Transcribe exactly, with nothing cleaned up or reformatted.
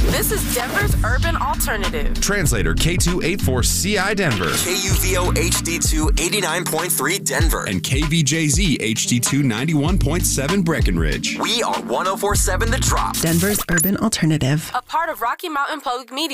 This is Denver's Urban Alternative. Translator K two eighty-four C I Denver. K U V O H D two eighty-nine point three Denver. And K V J Z H D two ninety-one point seven Breckenridge. We are one oh four point seven The Drop. Denver's Urban Alternative. A part of Rocky Mountain Public Media.